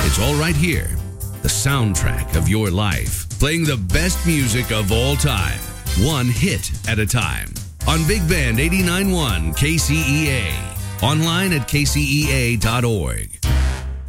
It's all right here. The soundtrack of your life. Playing the best music of all time. One hit at a time. On Big Band 89.1 KCEA. Online at kcea.org.